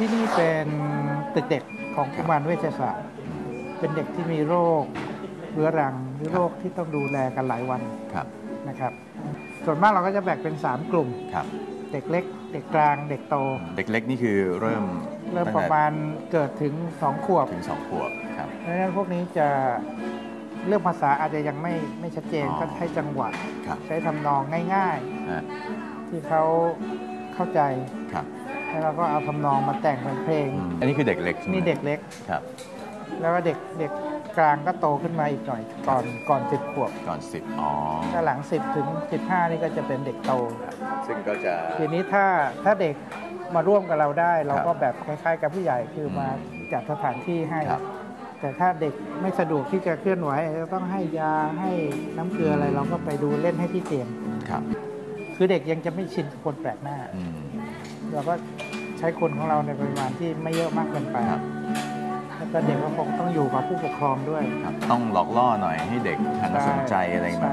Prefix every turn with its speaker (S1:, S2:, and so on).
S1: ที่นี่เป็นตึกเด็กของกุมารเวชศาสตร์เป็นเด็กที่มีโรคเรื้อรังหรือโรคที่ต้องดูแลกันหลายวันนะครับส่วนมากเราก็จะแบ่งเป็น3กลุ่มเด็กเล็กเด็กกลางเด็กโต
S2: เด็กเล็กนี่คือเริ่ม
S1: ประมาณเกิดถึง2 ขวบ
S2: ถึง2 ขวบครับ
S1: เพราะฉะนั้นพวกนี้จะเรื่องภาษาอาจจะยังไม่ชัดเจนก็ใช้จังหวะใช้ทำนองง่ายๆที่เขาเข้าใจแล้วเราก็เอาทำนองมาแต่งเป็นเพลง
S2: อันนี้คือเด็กเล็ก
S1: นี่เด็กเล็ก
S2: ครับ
S1: แล้วก็เด็กกลางก็โตขึ้นมาอีกหน่อยก่อน10 ขวบ
S2: ก่อน10
S1: ถ้าหลัง10ถึง15นี่ก็จะเป็นเด็กโต
S2: ซึ่งก็จะ
S1: ทีนี้ถ้าเด็กมาร่วมกับเราได้เราก็แบบคล้ายๆกับผู้ใหญ่คือมาจัดสถานที่ให้แต่ถ้าเด็กไม่สะดวกที่จะเคลื่อนไหวจะต้องให้ยาให้น้ำเกลืออะไรเราก็ไปดูเล่นให้ที่เตียงคือเด็กยังจะไม่ชินคนแปลกหน้าเราก็ใช้คนของเราในปริมาณที่ไม่เยอะมากเกินไปแล้วก็เด็กก็คงต้องอยู่กับผู้ปกครองด้วย
S2: ต้องหลอกล่อหน่อยให้เด็กหันมาสนใจอะไรมา